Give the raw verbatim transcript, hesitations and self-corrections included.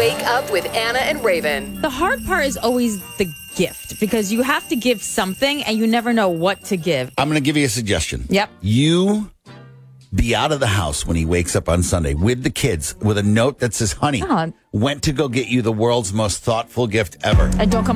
Wake Up with Anna and Raven. The hard part is always the gift because you have to give something and you never know what to give. I'm going to give you a suggestion. Yep. You be out of the house when he wakes up on Sunday with the kids with a note that says, honey, Oh. went to go get you the world's most thoughtful gift ever. And don't come